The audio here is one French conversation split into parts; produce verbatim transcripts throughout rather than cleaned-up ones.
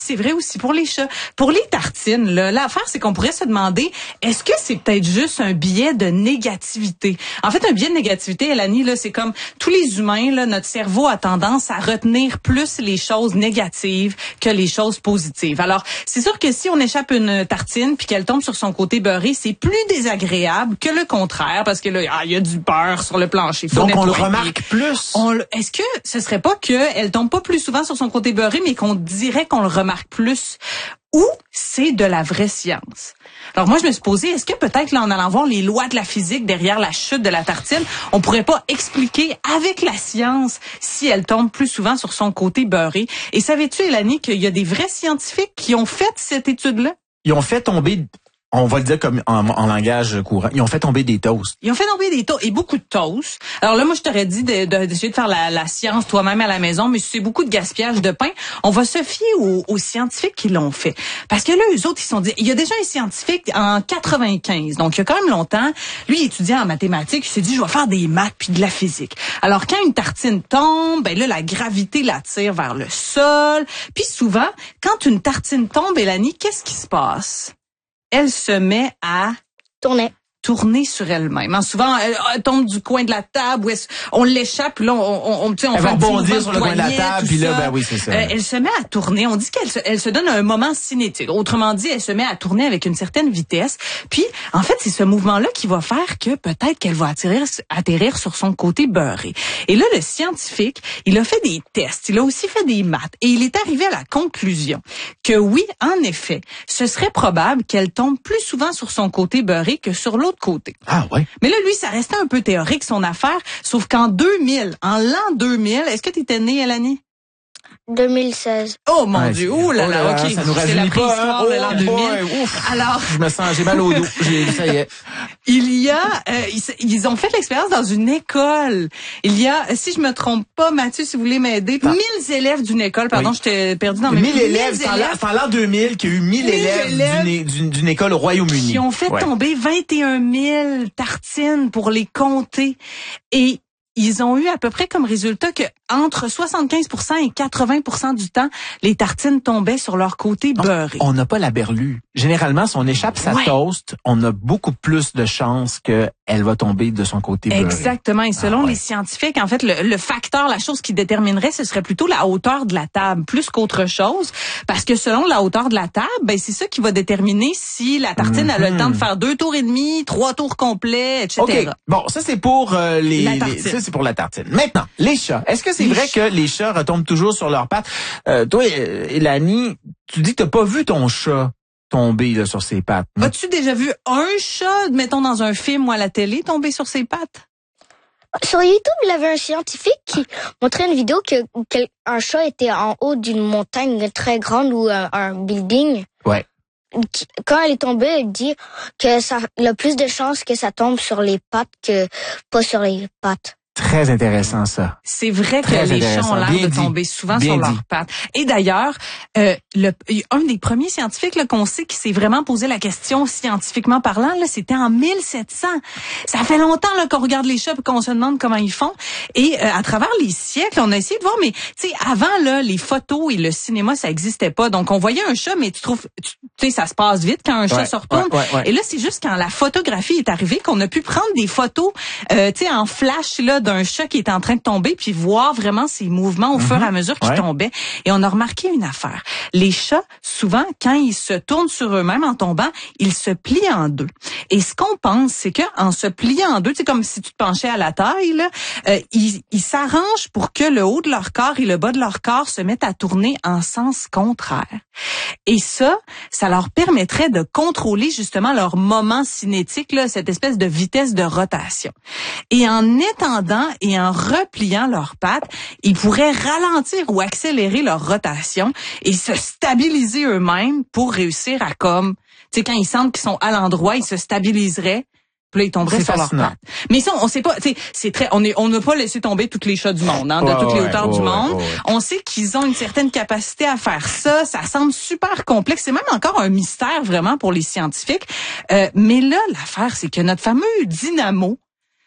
C'est vrai aussi pour les chats. Pour les tartines, là, l'affaire, c'est qu'on pourrait se demander, est-ce que c'est peut-être juste un biais de négativité? En fait, un biais de négativité, Elanie, là, c'est comme tous les humains, là, notre cerveau a tendance à retenir plus les choses négatives que les choses positives. Alors, c'est sûr que si on échappe une tartine puis qu'elle tombe sur son côté beurré, c'est plus désagréable que le contraire, parce que là, ah, il y a du beurre sur le plancher. Faut Donc, on le nettoyer. remarque plus. On, est-ce que ce serait pas qu'elle tombe pas plus souvent sur son côté beurré, mais qu'on dirait qu'on le remarque plus, ou c'est de la vraie science? Alors moi, je me suis posé, est-ce que peut-être, là, en allant voir les lois de la physique derrière la chute de la tartine, on pourrait pas expliquer avec la science si elle tombe plus souvent sur son côté beurré? Et savais-tu, Elanie, qu'il y a des vrais scientifiques qui ont fait cette étude-là? Ils ont fait tomber... On va le dire comme en, en langage courant. Ils ont fait tomber des toasts. Ils ont fait tomber des toasts et beaucoup de toasts. Alors là, moi, je t'aurais dit de, de, d'essayer de faire la, la science toi-même à la maison, mais si c'est beaucoup de gaspillage de pain, on va se fier aux, aux scientifiques qui l'ont fait. Parce que là, eux autres, ils se sont dit, il y a déjà un scientifique en quatre-vingt-quinze, donc il y a quand même longtemps, lui, il étudiait en mathématiques, il s'est dit, je vais faire des maths puis de la physique. Alors, quand une tartine tombe, ben là, la gravité l'attire vers le sol. Puis souvent, quand une tartine tombe, Elanie, qu'est-ce qui se passe? Elle se met à tourner. tourner sur elle-même. Hein, souvent, elle, elle tombe du coin de la table, où elle, on l'échappe, là, on, on, on, tu sais, on elle fait va un petit rebondir sur le coin de la poignet, table, puis là, ben oui, c'est ça. Euh, elle se met à tourner. On dit qu'elle se, elle se donne un moment cinétique. Autrement dit, elle se met à tourner avec une certaine vitesse. Puis, en fait, c'est ce mouvement-là qui va faire que peut-être qu'elle va atterrir, atterrir sur son côté beurré. Et là, le scientifique, il a fait des tests. Il a aussi fait des maths. Et il est arrivé à la conclusion que oui, en effet, ce serait probable qu'elle tombe plus souvent sur son côté beurré que sur l'autre côté. Ah, ouais. Mais là, lui, ça restait un peu théorique, son affaire. Sauf qu'en deux mille, en l'an deux mille, est-ce que tu étais née, Elanie? deux mille seize. Oh mon Ouais, Dieu, oh là là, ok. Ça nous c'est la rajeunit pas, préhistoire hein? de l'an Oh deux mille. boy, ouf. Alors, je me sens, j'ai mal au dos. J'ai, ça y est. il y a, euh, ils, ils ont fait l'expérience dans une école. Il y a, si je me trompe pas, Mathieu, si vous voulez m'aider, Ah. mille élèves d'une école. Pardon, Oui. je t'ai perdu dans mes mille élèves, c'est en l'an- élèves c'est en l'an deux mille qu'il y a eu mille mille élèves élèves d'une, d'une, d'une école au Royaume-Uni. qui ont fait Ouais. tomber vingt et un mille tartines pour les compter. Et ils ont eu à peu près comme résultat que entre soixante-quinze pour cent et quatre-vingts pour cent du temps, les tartines tombaient sur leur côté Donc, beurré. on n'a pas la berlue. Généralement, si on échappe sa Ouais. toast, on a beaucoup plus de chances qu'elle va tomber de son côté beurré. Exactement. Et selon Ah ouais. les scientifiques, en fait, le, le facteur, la chose qui déterminerait, ce serait plutôt la hauteur de la table, plus qu'autre chose. Parce que selon la hauteur de la table, ben, c'est ça qui va déterminer si la tartine Mm-hmm. a le temps de faire deux tours et demi, trois tours complets, et cetera. OK. Bon, ça, c'est pour euh, les, La les- tartine. ça, c'est pour la tartine. Maintenant, les chats. Est-ce que c'est Les vrai chats. que les chats retombent toujours sur leurs pattes? Euh, toi, euh, Elanie, tu dis que t'as pas vu ton chat tomber là, sur ses pattes. hein? As-tu déjà vu un chat, mettons dans un film ou à la télé, tomber sur ses pattes? Sur YouTube, il y avait un scientifique qui montrait une vidéo que, que un chat était en haut d'une montagne très grande ou un, un building. Ouais. Qui- Quand elle est tombée, il dit que ça il a plus de chances que ça tombe sur les pattes que pas sur les pattes. Très intéressant, ça. C'est vrai que Très les chats intéressant. ont l'air Bien de dit. tomber souvent Bien sur dit. leurs pattes. Et d'ailleurs, euh, le, un des premiers scientifiques là, qu'on sait qui s'est vraiment posé la question scientifiquement parlant, là, c'était en mille sept cents. Ça fait longtemps là, qu'on regarde les chats et qu'on se demande comment ils font. Et euh, à travers les siècles, on a essayé de voir, mais tu sais, avant là, les photos et le cinéma, ça existait pas. Donc on voyait un chat, mais tu trouves, tu sais, ça se passe vite quand un chat Ouais, se retourne. ouais, ouais, ouais. Et là, c'est juste quand la photographie est arrivée qu'on a pu prendre des photos, euh, tu sais, en flash là d'un chat qui est en train de tomber, puis voir vraiment ses mouvements au fur et à mesure qu'il Ouais. tombait. Et on a remarqué une affaire. Les chats, souvent, quand ils se tournent sur eux-mêmes en tombant, ils se plient en deux. Et ce qu'on pense, c'est que en se pliant en deux, c'est comme si tu te penchais à la taille, là, euh, ils ils s'arrangent pour que le haut de leur corps et le bas de leur corps se mettent à tourner en sens contraire. Et ça, ça leur permettrait de contrôler justement leur moment cinétique, là, cette espèce de vitesse de rotation. Et en étendant et en repliant leurs pattes, ils pourraient ralentir ou accélérer leur rotation et se stabiliser eux-mêmes pour réussir à comme, tu sais, quand ils sentent qu'ils sont à l'endroit, ils se stabiliseraient. Puis là, ils tomberaient C'est sur leurs fascinant. pattes. Mais ça, on sait pas, tu sais, c'est très, on est, on n'a pas laissé tomber tous les chats du monde, hein, de Ouais, toutes les ouais, hauteurs ouais, du ouais, monde. ouais, ouais. On sait qu'ils ont une certaine capacité à faire ça. Ça semble super complexe. C'est même encore un mystère vraiment pour les scientifiques. Euh, mais là, l'affaire, c'est que notre fameux dynamo,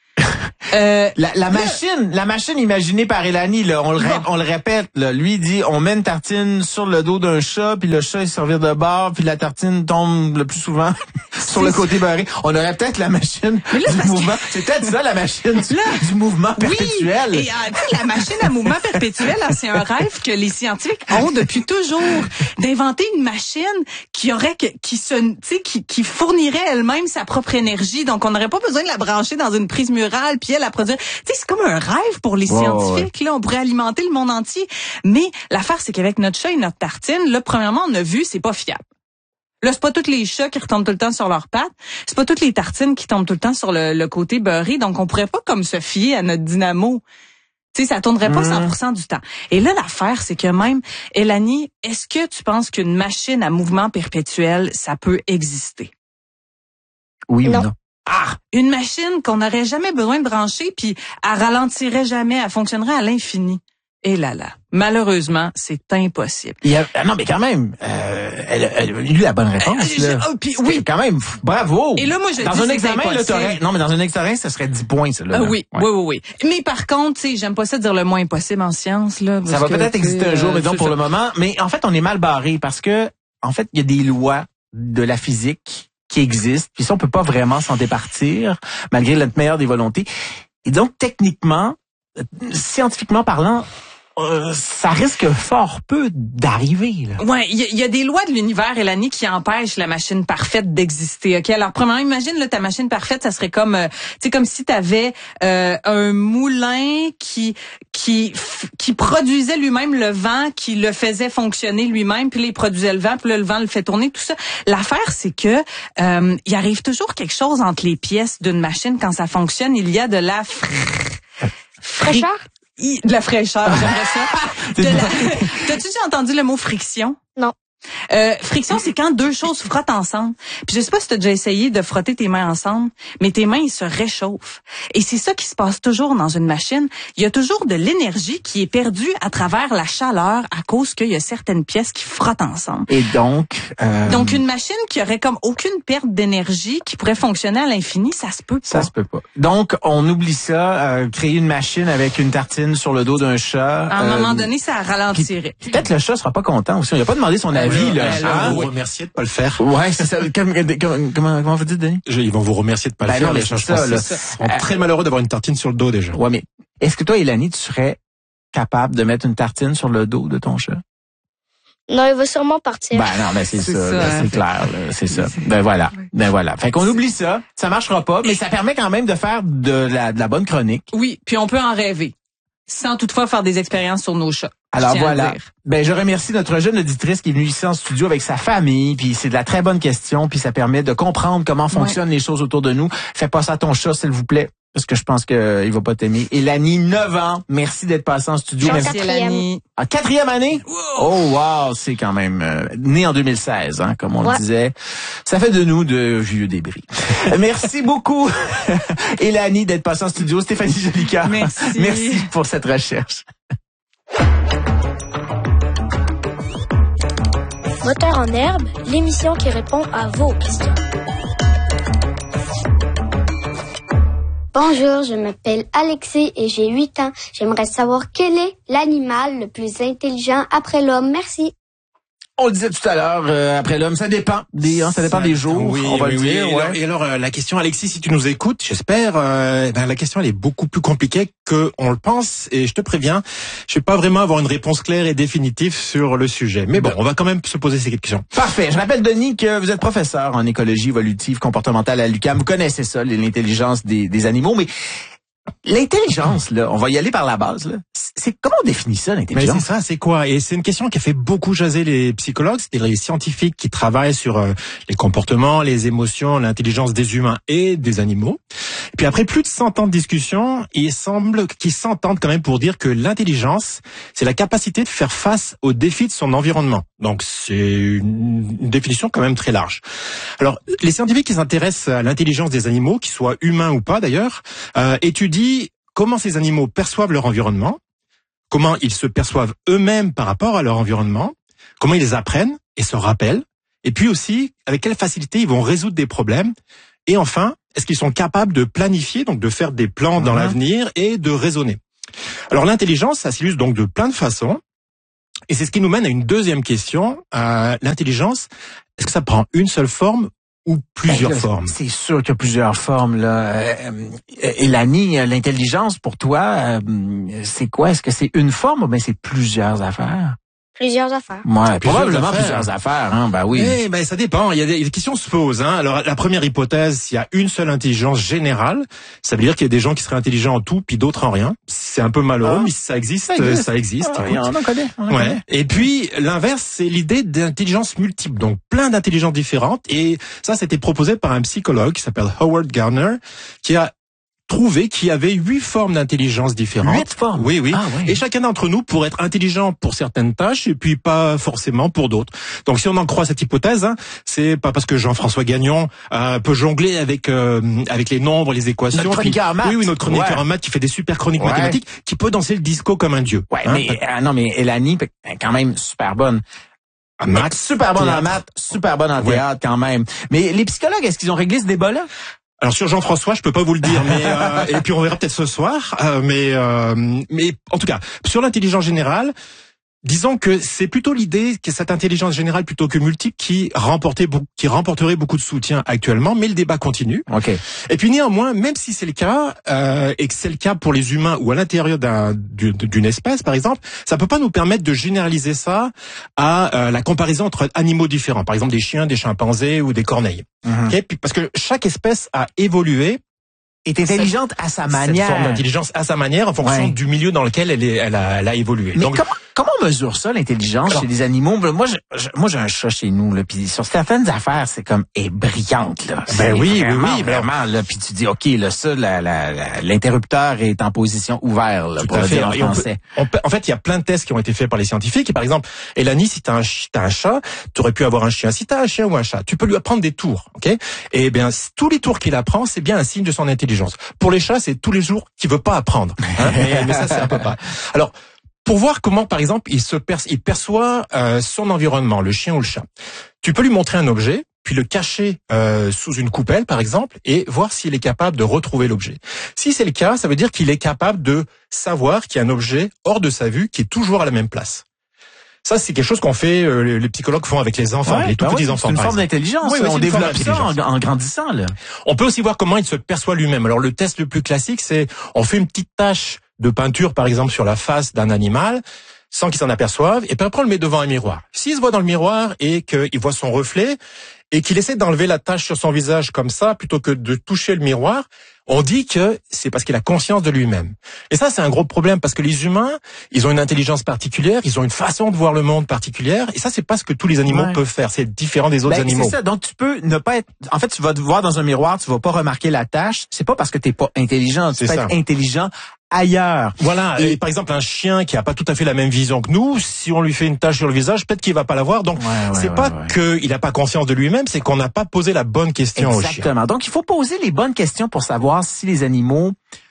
Euh, La, la machine, la machine imaginée par Elani, là, on le, ré- on le répète, là, lui dit, on met une tartine sur le dos d'un chat, puis le chat il se revire de bord, puis la tartine tombe le plus souvent sur le côté beurré. On aurait peut-être la machine là, du mouvement. C'est peut-être ça, la machine du, Là, du mouvement perpétuel. Oui, et euh, tu sais, la machine à mouvement perpétuel, là, c'est un rêve que les scientifiques ont depuis toujours, d'inventer une machine qui aurait que, qui se, tu sais, qui, qui fournirait elle-même sa propre énergie. Donc, on n'aurait pas besoin de la brancher dans une prise murale, puis elle la produire. Tu sais, c'est comme un rêve pour les Ouais, scientifiques. Là, on pourrait alimenter le monde entier. Mais l'affaire, c'est qu'avec notre chat et notre tartine, là, premièrement, on a vu, c'est pas fiable. Là, c'est pas tous les chats qui retombent tout le temps sur leurs pattes. C'est pas toutes les tartines qui tombent tout le temps sur le, le côté beurré. Donc, on pourrait pas comme se fier à notre dynamo. Tu sais, ça tournerait pas cent pour cent du temps. Et là, l'affaire, c'est que même, Elani, est-ce que tu penses qu'une machine à mouvement perpétuel, ça peut exister? Oui Non. ou non? Ah! Une machine qu'on n'aurait jamais besoin de brancher, puis elle ralentirait jamais, elle fonctionnerait à l'infini. Et là là, malheureusement, c'est impossible. Il y a, ah non, mais quand même, euh, elle, elle a eu la bonne réponse. Euh, là. je- oh, puis oui. C'est quand même, bravo. Et là, moi, je dans dis un c'est examen, là, impossible. t'aurais, non, mais dans un examen, ça serait dix points, ça, là. Ah là. oui, Ouais. oui, oui, oui. Mais par contre, tu sais, j'aime pas ça dire le moins impossible en science, là. Ça va peut-être exister un jour, mais donc pour le moment. Mais en fait, on est mal barré parce que, en fait, il y a des lois de la physique qui existent, puis ça, on peut pas vraiment s'en départir, malgré notre meilleure des volontés. Et donc, techniquement, euh, scientifiquement parlant, euh, ça risque fort peu d'arriver, là. Ouais, il y, y a des lois de l'univers, Elani, qui empêchent la machine parfaite d'exister. Ok, alors premièrement, imagine là, ta machine parfaite, ça serait comme, euh, tu sais, comme si t'avais euh, un moulin qui qui f- qui produisait lui-même le vent, qui le faisait fonctionner lui-même, puis là, il produisait le vent, puis là, le vent le fait tourner, tout ça. L'affaire, c'est que euh, il arrive toujours quelque chose entre les pièces d'une machine quand ça fonctionne. Il y a de la fr- Fraîcheur? I- De la fraîcheur, j'aimerais ça. De la... T'as-tu déjà entendu le mot friction? Non. Euh, friction, c'est quand deux choses frottent ensemble. Puis je sais pas si tu as déjà essayé de frotter tes mains ensemble, mais tes mains ils se réchauffent. Et c'est ça qui se passe toujours dans une machine. Il y a toujours de l'énergie qui est perdue à travers la chaleur à cause qu'il y a certaines pièces qui frottent ensemble. Et donc, euh, Donc une machine qui aurait comme aucune perte d'énergie, qui pourrait fonctionner à l'infini, ça se peut pas. ça se peut pas. Donc, on oublie ça, euh, créer une machine avec une tartine sur le dos d'un chat. À un euh, moment donné, ça ralentirait. Peut-être le chat sera pas content aussi. On lui a pas demandé son avis, là. ben là, Hein? Ils vont vous remercier de pas le faire. Ouais, c'est ça. Comme- comme- comment, comment vous dites, Denis? Je- Ils vont vous remercier de pas Ben le faire. non, mais les chats, c'est je pense ça, là. qu'ils seront très malheureux d'avoir une tartine sur le dos déjà. Ouais, mais est-ce que toi, Elani, tu serais capable de mettre une tartine sur le dos de ton chat? Non, il va sûrement partir. Ben non, ben c'est C'est ça, ça, là, hein. c'est clair, là, c'est ça. Ben voilà, ben voilà. Fait qu'on oublie ça, ça marchera pas, mais ça permet quand même de faire de la, de la bonne chronique. Oui, puis on peut en rêver, sans toutefois faire des expériences sur nos chats. Je Alors tiens à voilà. dire. Ben je remercie notre jeune auditrice qui est venue ici en studio avec sa famille, puis c'est de la très bonne question, puis ça permet de comprendre comment fonctionnent les choses autour de nous. Fais pas ça à ton chat, s'il vous plaît, parce que je pense qu'il va pas t'aimer. Elani, neuf ans, merci d'être passé en studio. Merci. Merci. Quatrième. Elani. En quatrième année? Oh wow, c'est quand même euh, né en deux mille seize, hein, comme on Ouais. le disait. Ça fait de nous de vieux débris. Merci beaucoup, Elani, d'être passée en studio. Stéphanie Jolicoeur. Merci. Merci pour cette recherche. Moteur en herbe, l'émission qui répond à vos questions. Bonjour, je m'appelle Alexis et j'ai huit ans. J'aimerais savoir quel est l'animal le plus intelligent après l'homme. Merci. On le disait tout à l'heure, euh, après l'homme, ça dépend des, hein, ça dépend des jours. Oui, on va oui, le oui. dire. Et, ouais. alors, et alors, euh, la question, Alexis, si tu nous écoutes, j'espère, euh, ben, la question, elle est beaucoup plus compliquée que on le pense. Et je te préviens, je vais pas vraiment avoir une réponse claire et définitive sur le sujet. Mais bon, on va quand même se poser ces questions. Parfait. Je rappelle, Denis, que vous êtes professeur en écologie évolutive comportementale à l'U Q A M. Vous connaissez ça, l'intelligence des, des animaux, mais l'intelligence, là, on va y aller par la base, là. C'est comment on définit ça, Mais l'intelligence? c'est ça, c'est quoi? Et c'est une question qui a fait beaucoup jaser les psychologues, c'est-à-dire les scientifiques qui travaillent sur euh, les comportements, les émotions, l'intelligence des humains et des animaux. Et puis après plus de cent ans de discussion, il semble qu'ils s'entendent quand même pour dire que l'intelligence, c'est la capacité de faire face aux défis de son environnement. Donc c'est une, une définition quand même très large. Alors les scientifiques qui s'intéressent à l'intelligence des animaux, qu'ils soient humains ou pas d'ailleurs, euh, étudient comment ces animaux perçoivent leur environnement, comment ils se perçoivent eux-mêmes par rapport à leur environnement, comment ils les apprennent et se rappellent, et puis aussi avec quelle facilité ils vont résoudre des problèmes, et enfin, est-ce qu'ils sont capables de planifier, donc de faire des plans dans mmh. l'avenir et de raisonner. Alors l'intelligence, ça s'illustre donc de plein de façons. Et c'est ce qui nous mène à une deuxième question. Euh, l'intelligence, est-ce que ça prend une seule forme ou plusieurs ben là, formes? C'est sûr qu'il y a plusieurs formes, là. Euh, Elanie, l'intelligence, pour toi, euh, c'est quoi? Est-ce que c'est une forme ou bien c'est plusieurs affaires? Plusieurs affaires. Ouais, Plusieurs probablement affaires. plusieurs affaires, hein, ben oui. Eh ben ça dépend. Il y a des, des questions se posent. Hein. Alors la première hypothèse, s'il y a une seule intelligence générale, ça veut dire qu'il y a des gens qui seraient intelligents en tout, puis d'autres en rien. C'est un peu malheureux, Ah. mais ça existe. Ça existe. Ça existe. Ah, Écoute. on en connaît. On en Ouais. connaît. Et puis l'inverse, c'est l'idée d'intelligence multiple, donc plein d'intelligences différentes. Et ça, c'était proposé par un psychologue qui s'appelle Howard Gardner, qui a trouvé qu'il y avait huit formes d'intelligence différentes. Huit formes? Oui, oui. Ah, oui. Et chacun d'entre nous pourrait être intelligent pour certaines tâches et puis pas forcément pour d'autres. Donc si on en croit cette hypothèse, hein, c'est pas parce que Jean-François Gagnon euh, peut jongler avec euh, avec les nombres, les équations. Notre chroniqueur en maths. Oui, oui, notre chroniqueur Ouais. en maths qui fait des super chroniques Ouais. mathématiques, qui peut danser le disco comme un dieu. Ouais, Hein? mais euh, non, mais Elanie, quand même super bonne. En maths, super bonne en théâtre. maths, super bonne en Ouais. théâtre quand même. Mais les psychologues, est-ce qu'ils ont réglé ce débat-là? Alors sur Jean-François, je peux pas vous le dire, mais euh, et puis on verra peut-être ce soir. Euh, mais euh, mais en tout cas, sur l'intelligence générale, disons que c'est plutôt l'idée que cette intelligence générale plutôt que multiple qui remportait beaucoup, qui remporterait beaucoup de soutien actuellement, mais le débat continue. OK. Et puis néanmoins, même si c'est le cas euh, et que c'est le cas pour les humains ou à l'intérieur d'un, d'une espèce, par exemple, ça peut pas nous permettre de généraliser ça à euh, la comparaison entre animaux différents, par exemple des chiens, des chimpanzés ou des corneilles. Mhm. Okay? Puis, parce que chaque espèce a évolué, Est intelligente à sa manière. cette forme d'intelligence à sa manière en fonction Ouais. du milieu dans lequel elle, est, elle, a, elle a évolué. Mais Donc, comment, comment on mesure ça, l'intelligence Alors- chez les animaux? Moi, je, je- moi, j'ai un chat chez nous, là, puis sur certaines affaires, c'est comme, est brillante, là. C'est Ben oui, oui, vraiment, oui, ben- vraiment, là, puis tu dis, OK, là, ça, la, la, la- l'interrupteur est en position ouverte, là, Tout pour à le fait. dire en Et on peut- français. on peut- en fait, il y a plein de tests qui ont été faits par les scientifiques. Et par exemple, Elanie, si t'as un, chi- t'as un chat, tu aurais pu avoir un chien. Si t'as un chien ou un chat, tu peux lui apprendre des tours, ok? Et bien, si- tous les tours qu'il apprend, c'est bien un signe de son intelligence. Pour les chats, c'est tous les jours qu'il veut pas apprendre. Hein, mais, mais ça, c'est un peu pas. Alors, pour voir comment, par exemple, il se perçoit, il perçoit euh, son environnement, le chien ou le chat. Tu peux lui montrer un objet, puis le cacher euh, sous une coupelle, par exemple, et voir s'il est capable de retrouver l'objet. Si c'est le cas, ça veut dire qu'il est capable de savoir qu'il y a un objet hors de sa vue qui est toujours à la même place. Ça, c'est quelque chose qu'on fait, euh, les- les psychologues font avec les enfants, Ouais, les tout ben oui, petits enfants. c'est une par forme exemple. d'intelligence. Oui, oui, là. c'est On une forme développe ça en, d'intelligence. en grandissant, là. On peut aussi voir comment il se perçoit lui-même. Alors le test le plus classique, c'est on fait une petite tache de peinture, par exemple, sur la face d'un animal, sans qu'il s'en aperçoive, et puis après on le met devant un miroir. S'il se voit dans le miroir et qu'il voit son reflet, et qu'il essaie d'enlever la tache sur son visage comme ça, plutôt que de toucher le miroir, on dit que c'est parce qu'il a conscience de lui-même. Et ça, c'est un gros problème, parce que les humains, ils ont une intelligence particulière, ils ont une façon de voir le monde particulière, et ça, c'est pas ce que tous les animaux Ouais. peuvent faire. C'est différent des autres Ben, animaux. c'est ça. Donc, tu peux ne pas être, en fait, tu vas te voir dans un miroir, tu vas pas remarquer la tâche. C'est pas parce que t'es pas intelligent. Tu C'est peux ça. être intelligent ailleurs. Voilà, Et- et par exemple un chien qui a pas tout à fait la même vision que nous, si on lui fait une tache sur le visage, peut-être qu'il va pas la voir. Donc Ouais, ouais, c'est ouais, pas ouais. qu'il a pas conscience de lui-même, c'est qu'on n'a pas posé la bonne question au chien. Exactement. Donc, il faut poser les bonnes questions pour savoir si les animaux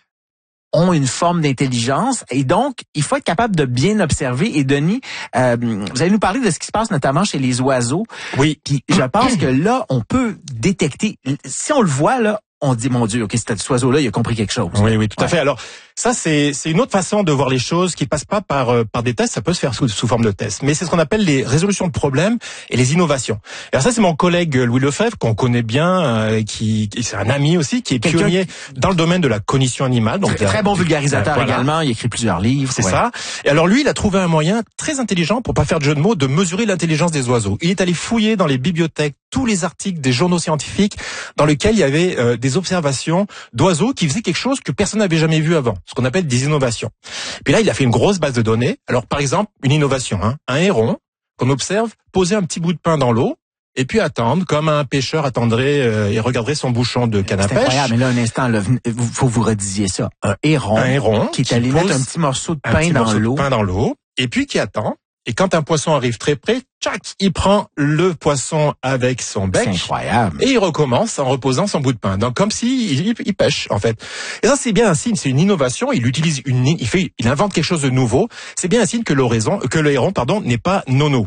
ont une forme d'intelligence. Et donc, il faut être capable de bien observer. Et Denis, euh, vous allez nous parler de ce qui se passe notamment chez les oiseaux. Oui. Puis, je pense que là, on peut détecter. Si on le voit, là, on dit, mon Dieu, OK, cet oiseau-là, il a compris quelque chose. Oui, oui, tout à Ouais. fait. Alors ça, c'est c'est une autre façon de voir les choses qui passe pas par euh, par des tests. Ça peut se faire sous, sous forme de tests, mais c'est ce qu'on appelle les résolutions de problèmes et les innovations. Alors ça, c'est mon collègue Louis Lefebvre qu'on connaît bien, euh, qui, qui c'est un ami aussi, qui est Quelqu'un pionnier dans le domaine de la cognition animale. Donc Très, très bon vulgarisateur Voilà. également. Il écrit plusieurs livres. C'est Ouais. ça. Et alors lui, il a trouvé un moyen très intelligent, pour pas faire de jeu de mots, de mesurer l'intelligence des oiseaux. Il est allé fouiller dans les bibliothèques tous les articles des journaux scientifiques dans lesquels il y avait euh, des observations d'oiseaux qui faisaient quelque chose que personne n'avait jamais vu avant, ce qu'on appelle des innovations. Puis là, il a fait une grosse base de données. Alors par exemple, une innovation, hein, un héron qu'on observe poser un petit bout de pain dans l'eau et puis attendre, comme un pêcheur attendrait euh, et regarderait son bouchon de canne à C'est pêche. incroyable. Mais là, un instant, là, venez- vous- faut que vous redisiez ça. Un héron, Un héron qui est qui allé pose mettre un petit morceau de un pain petit dans morceau de l'eau. pain dans l'eau, et puis qui attend. Et quand un poisson arrive très près, tchac, il prend le poisson avec son bec. C'est incroyable. Et il recommence en reposant son bout de pain. Donc comme si il, il pêche en fait. Et ça c'est bien un signe, c'est une innovation. Il utilise une, il fait, il invente quelque chose de nouveau. C'est bien un signe que l'oraison, que le héron, pardon, n'est pas nono.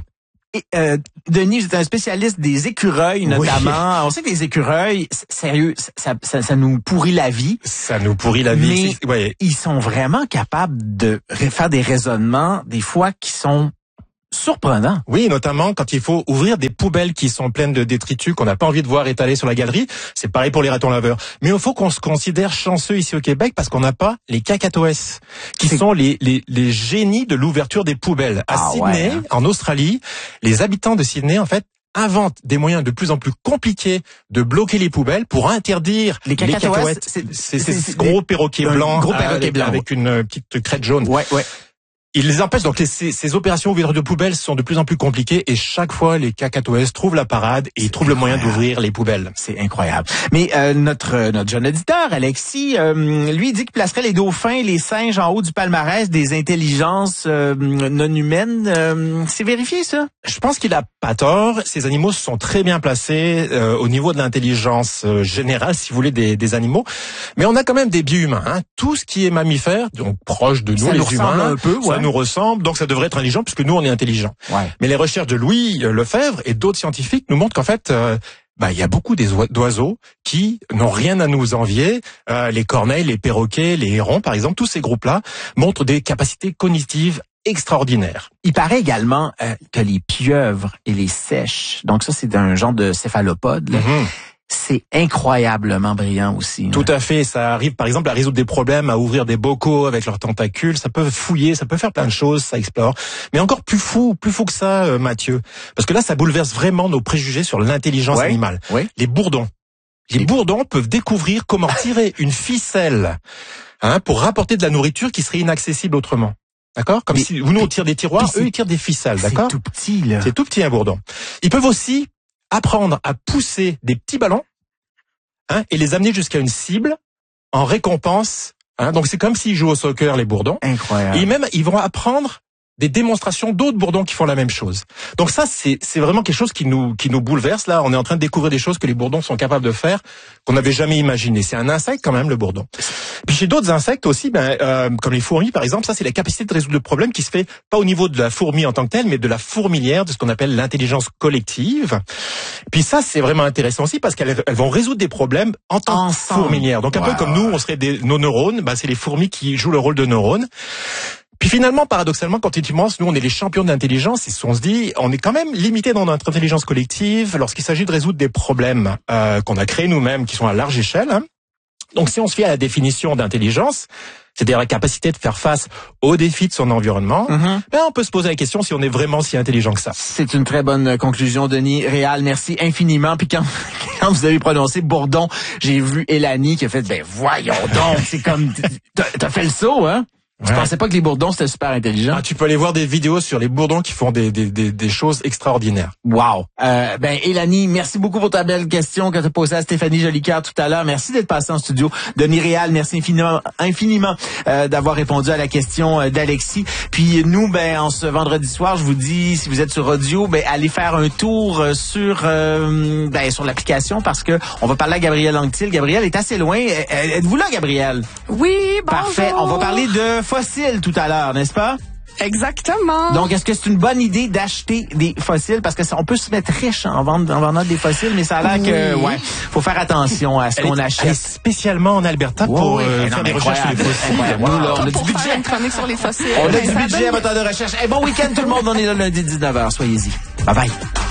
Et, euh, Denis, vous êtes un spécialiste des écureuils, notamment. Oui. On sait que les écureuils, sérieux, ça, ça, ça nous pourrit la vie. Ça nous pourrit la vie. Mais ouais. ils sont vraiment capables de faire des raisonnements, des fois, qui sont surprenants. Oui, notamment quand il faut ouvrir des poubelles qui sont pleines de détritus qu'on n'a pas envie de voir étalés sur la galerie. C'est pareil pour les ratons laveurs. Mais il faut qu'on se considère chanceux ici au Québec parce qu'on n'a pas les cacatoès, qui C'est... sont les, les, les génies de l'ouverture des poubelles. À Ah, Sydney, ouais, hein. en Australie, les habitants de Sydney, en fait, inventent des moyens de plus en plus compliqués de bloquer les poubelles pour interdire les cacatoès. C'est ces gros perroquets blancs, gros perroquets blancs avec une petite crête jaune. Ouais, ouais. Ils les empêchent, donc les, ces, ces opérations ouverture de poubelles sont de plus en plus compliquées et chaque fois les cacatoès trouvent la parade et ils trouvent le moyen d'ouvrir les poubelles. C'est incroyable. Mais euh, notre notre jeune auditeur, Alexis, euh, lui dit qu'il placerait les dauphins et les singes en haut du palmarès des intelligences euh, non humaines. Euh, c'est vérifié ça? Je pense qu'il a pas tort. Ces animaux sont très bien placés euh, au niveau de l'intelligence euh, générale, si vous voulez, des, des animaux. Mais on a quand même des biais humains. Hein. Tout ce qui est mammifère, donc proche de nous, ça les nous humains, un peu, ouais. ça nous ressemble, donc ça devrait être intelligent puisque nous on est intelligents. Ouais. Mais les recherches de Louis Lefebvre et d'autres scientifiques nous montrent qu'en fait, euh, bah il y a beaucoup d'oiseaux qui n'ont rien à nous envier. Euh, les corneilles, les perroquets, les hérons, par exemple, tous ces groupes-là montrent des capacités cognitives extraordinaires. Il paraît également euh, que les pieuvres et les seiches, donc ça c'est un genre de céphalopode, là, Mm-hmm. c'est incroyablement brillant aussi. Tout à fait, ça arrive par exemple à résoudre des problèmes, à ouvrir des bocaux avec leurs tentacules, ça peut fouiller, ça peut faire plein de choses, ça explore. Mais encore plus fou, plus fou que ça, euh, Mathieu, parce que là ça bouleverse vraiment nos préjugés sur l'intelligence ouais, animale. Ouais. Les bourdons. Les bourdons peuvent découvrir comment tirer une ficelle hein, pour rapporter de la nourriture qui serait inaccessible autrement. D'accord? Comme mais, si nous on tire des tiroirs, eux ils tirent des ficelles, d'accord? C'est tout petit là. C'est tout petit un bourdon. Ils peuvent aussi apprendre à pousser des petits ballons hein, et les amener jusqu'à une cible en récompense. Hein, donc c'est comme s'ils jouent au soccer, les bourdons. Incroyable. Et même, ils vont apprendre des démonstrations d'autres bourdons qui font la même chose. Donc ça, c'est c'est vraiment quelque chose qui nous qui nous bouleverse. Là, on est en train de découvrir des choses que les bourdons sont capables de faire qu'on n'avait jamais imaginé. C'est un insecte quand même, le bourdon. Puis chez d'autres insectes aussi, ben euh, comme les fourmis par exemple, ça c'est la capacité de résoudre le problème qui se fait pas au niveau de la fourmi en tant que telle, mais de la fourmilière, de ce qu'on appelle l'intelligence collective. Puis ça, c'est vraiment intéressant aussi parce qu'elles elles vont résoudre des problèmes en tant que fourmilière. Donc un wow. peu comme nous, on serait des nos neurones, ben c'est les fourmis qui jouent le rôle de neurones. Puis finalement, paradoxalement, quand tu penses, nous on est les champions de l'intelligence, et on se dit, on est quand même limité dans notre intelligence collective lorsqu'il s'agit de résoudre des problèmes euh, qu'on a créés nous-mêmes, qui sont à large échelle. Hein. Donc si on se fie à la définition d'intelligence, c'est-à-dire la capacité de faire face aux défis de son environnement, mm-hmm. ben on peut se poser la question si on est vraiment si intelligent que ça. C'est une très bonne conclusion, Denis Réal. Merci infiniment. Puis quand, quand vous avez prononcé Bourdon, j'ai vu Elanie qui a fait, ben voyons donc, c'est comme, t'as, t'as fait le saut, hein? Je ouais. pensais pas que les bourdons c'était super intelligent. Ah, tu peux aller voir des vidéos sur les bourdons qui font des des des, des choses extraordinaires. Wow. Euh, ben Elanie, merci beaucoup pour ta belle question que tu as posée à Stéphanie Jolicoeur tout à l'heure. Merci d'être passé en studio. Denis Réal, merci infiniment infiniment euh, d'avoir répondu à la question euh, d'Alexis. Puis nous, ben en ce vendredi soir, je vous dis, si vous êtes sur audio, ben allez faire un tour euh, sur euh, ben sur l'application parce que on va parler à Gabrielle Anctil. Gabrielle est assez loin. Êtes-vous là, Gabrielle? Oui, bonjour. Parfait. On va parler de fossiles tout à l'heure, n'est-ce pas? Exactement. Donc, est-ce que c'est une bonne idée d'acheter des fossiles? Parce que ça, on peut se mettre riche en vendant, en vendant des fossiles, mais ça a l'air oui. que, ouais, faut faire attention à ce qu'on achète. Elle est spécialement en Alberta pour oui, euh, non, faire des recherches sur les fossiles. Wow. Nous, là, on a pour du budget. Faire une chronique sur les fossiles. On a du budget à moteur de recherche. Hey, bon week-end tout le monde. On est là lundi dix-neuf heures. Soyez-y. Bye bye.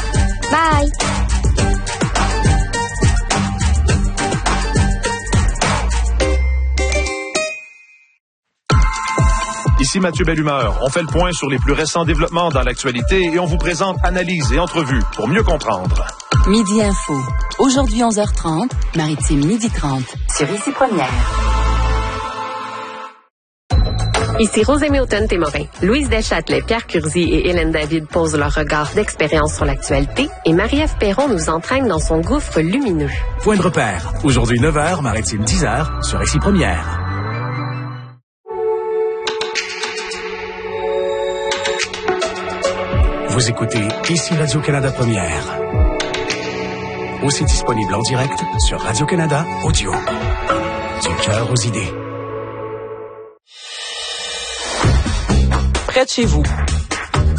Bye. Ici Mathieu Bellumeur. On fait le point sur les plus récents développements dans l'actualité et on vous présente analyses et entrevues pour mieux comprendre. Midi Info. Aujourd'hui onze heures trente, Maritime midi trente, sur Ici Première. Ici Rosemée Automne-Témorin. Louise Deschâtelet, Pierre Curzi et Hélène David posent leur regard d'expérience sur l'actualité et Marie-Ève Perron nous entraîne dans son gouffre lumineux. Point de repère. Aujourd'hui neuf heures, Maritime dix heures, sur Ici Première. Vous écoutez Ici Radio-Canada Première. Aussi disponible en direct sur Radio-Canada Audio. Du cœur aux idées. Près de chez vous,